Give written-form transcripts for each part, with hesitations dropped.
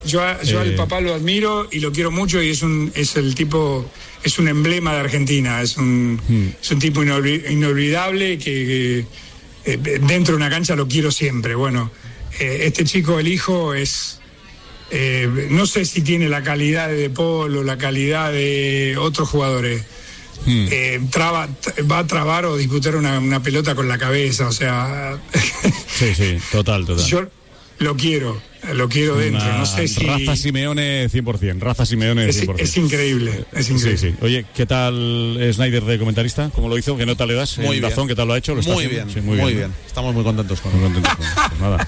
Yo al papá lo admiro y lo quiero mucho, y es un emblema de Argentina, es un tipo inolvidable que dentro de una cancha lo quiero siempre. Bueno, este chico, el hijo, no sé si tiene la calidad de Paul o la calidad de otros jugadores. Va a trabar o disputar una pelota con la cabeza, o sea. Sí, total. Yo lo quiero dentro, no sé si. Rafa Simeone 100%. Es increíble. Sí. Oye, ¿qué tal Snyder de comentarista? ¿Cómo lo hizo? ¿Qué nota le das? Muy bien. ¿Qué tal lo ha hecho? Muy bien. Muy bien. Estamos muy contentos con él. Pues nada.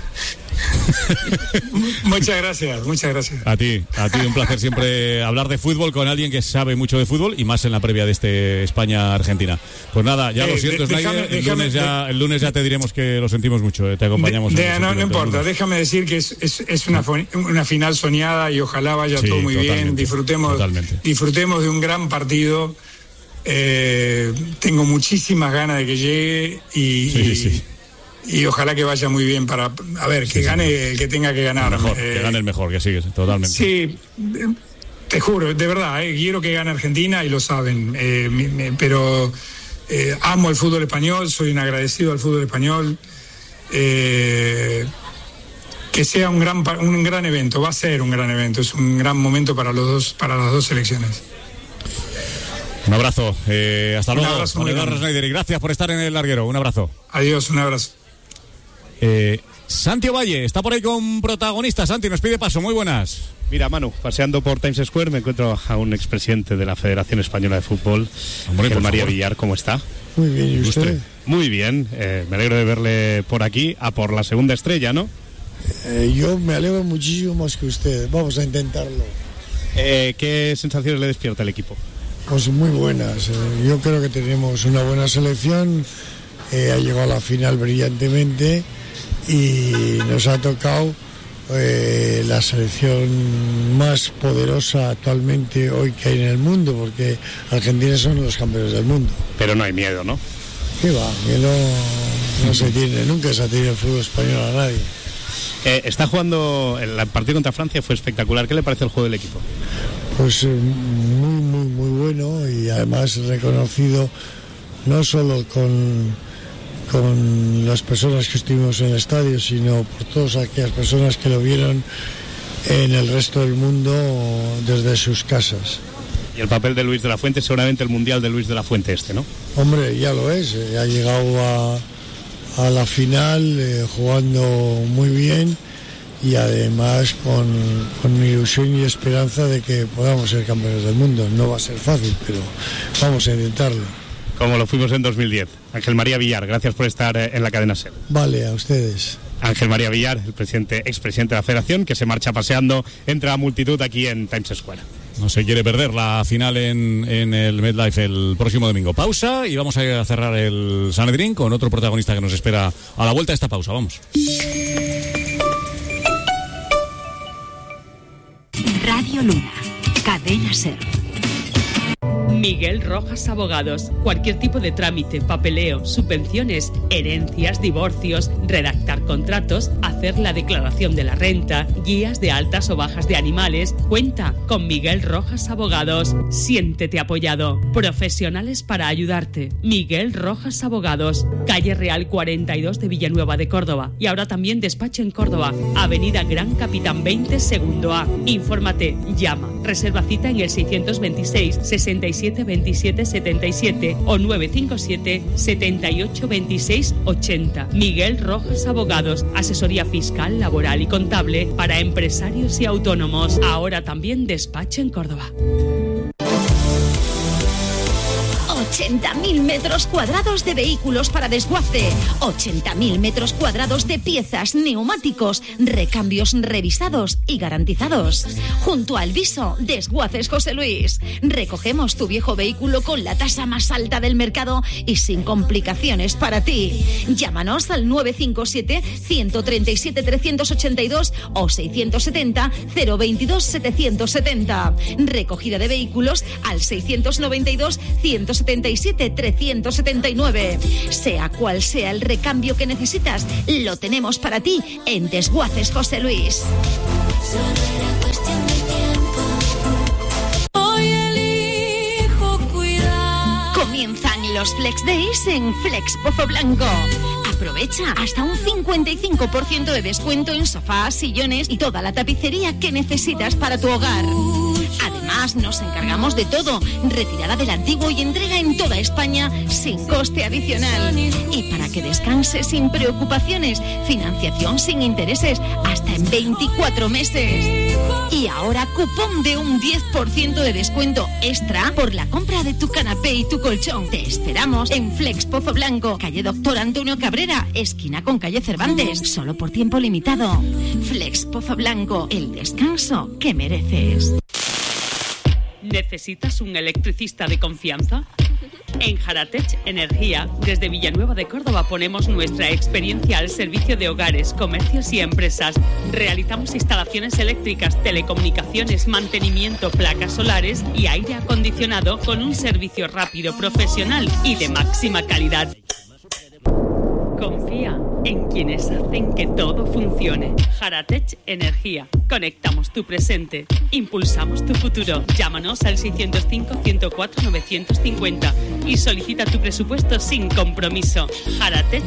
Muchas gracias. A ti, un placer siempre hablar de fútbol con alguien que sabe mucho de fútbol, y más en la previa de este España-Argentina. Pues nada, ya lo siento, Snyder, el lunes ya te diremos que lo sentimos mucho, te acompañamos. No importa, déjame decir que es una final soñada y ojalá vaya todo muy bien, disfrutemos de un gran partido. Tengo muchísimas ganas de que llegue y ojalá que vaya muy bien que gane el que tenga que ganar. Que gane el mejor, que sigue, totalmente. Sí, te juro, de verdad, quiero que gane Argentina y lo saben, pero amo el fútbol español, soy un agradecido al fútbol español. Que sea un gran evento, va a ser un gran evento, es un gran momento para las dos selecciones. Un abrazo, hasta luego. Un abrazo, Oliver Snyder, y gracias por estar en el larguero. Un abrazo. Adiós, un abrazo. Santi Ovalle está por ahí con protagonistas. Santi, nos pide paso, muy buenas. Mira, Manu, paseando por Times Square me encuentro a un expresidente de la Federación Española de Fútbol, Ángel María Villar. ¿Cómo está? Muy bien, ¿y usted? Muy bien, me alegro de verle por aquí, a por la segunda estrella, ¿no? Yo me alegro muchísimo más que usted, vamos a intentarlo. ¿Qué sensaciones le despierta el equipo? Pues muy buenas, yo creo que tenemos una buena selección, ha llegado a la final brillantemente y nos ha tocado la selección más poderosa actualmente hoy que hay en el mundo, porque Argentina son los campeones del mundo. Pero no hay miedo, ¿no? ¿Qué va? Miedo no se tiene, nunca se ha tenido el fútbol español a nadie. Está jugando, el partido contra Francia fue espectacular. ¿Qué le parece el juego del equipo? Pues muy bueno, y además reconocido no solo con las personas que estuvimos en el estadio, sino por todas aquellas personas que lo vieron en el resto del mundo desde sus casas. Y el papel de Luis de la Fuente, seguramente el mundial de Luis de la Fuente ¿no? Hombre, ya lo es, ha llegado a la final jugando muy bien, y además con ilusión y esperanza de que podamos ser campeones del mundo. No va a ser fácil, pero vamos a intentarlo. Como lo fuimos en 2010. Ángel María Villar, gracias por estar en la cadena SER. Vale, a ustedes. Ángel María Villar, el expresidente de la Federación, que se marcha paseando entre la multitud aquí en Times Square. No se quiere perder la final en el MetLife el próximo domingo. Pausa y vamos a cerrar el Sanedrín con otro protagonista que nos espera a la vuelta de esta pausa. Vamos. Radio Luna, Cadena SER. Miguel Rojas Abogados. Cualquier tipo de trámite, papeleo, subvenciones, herencias, divorcios, redactar contratos, hacer la declaración de la renta, guías de altas o bajas de animales. Cuenta con Miguel Rojas Abogados. Siéntete apoyado. Profesionales para ayudarte. Miguel Rojas Abogados. Calle Real 42 de Villanueva de Córdoba. Y ahora también despacho en Córdoba. Avenida Gran Capitán 20, segundo A. Infórmate, llama. Reserva cita en el 626 67 27 77 o 957 78 26 80. Miguel Rojas Abogados, asesoría fiscal, laboral y contable para empresarios y autónomos. Ahora también despacho en Córdoba. 80.000 metros cuadrados de vehículos para desguace, 80.000 metros cuadrados de piezas, neumáticos, recambios revisados y garantizados. Junto al Viso, Desguaces José Luis. Recogemos tu viejo vehículo con la tasa más alta del mercado y sin complicaciones para ti. Llámanos al 957 137 382 o 670 022 770. Recogida de vehículos al 692 177 379. Sea cual sea el recambio que necesitas, lo tenemos para ti en Desguaces José Luis. Comienzan los Flex Days en Flex Pozo Blanco. Aprovecha hasta un 55% de descuento en sofás, sillones y toda la tapicería que necesitas para tu hogar. Además, nos encargamos de todo, retirada del antiguo y entrega en toda España sin coste adicional. Y para que descanses sin preocupaciones, financiación sin intereses hasta en 24 meses. Y ahora cupón de un 10% de descuento extra por la compra de tu canapé y tu colchón. Te esperamos en Flex Pozo Blanco, calle Doctor Antonio Cabrera, esquina con calle Cervantes, solo por tiempo limitado. Flex Pozo Blanco, el descanso que mereces. ¿Necesitas un electricista de confianza? En Jaratech Energía, desde Villanueva de Córdoba, ponemos nuestra experiencia al servicio de hogares, comercios y empresas. Realizamos instalaciones eléctricas, telecomunicaciones, mantenimiento, placas solares y aire acondicionado con un servicio rápido, profesional y de máxima calidad. Confía en quienes hacen que todo funcione. Jaratech Energía. Conectamos tu presente. Impulsamos tu futuro. Llámanos al 605-104-950 y solicita tu presupuesto sin compromiso. Jaratech